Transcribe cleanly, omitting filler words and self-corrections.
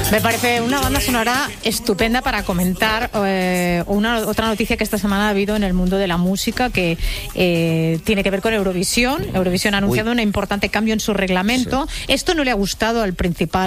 Me parece una banda sonora estupenda para comentar otra noticia que esta semana ha habido en el mundo de la música que tiene que ver con Eurovisión. Eurovisión ha anunciado un importante cambio en su reglamento. Sí. Esto no le ha gustado al principal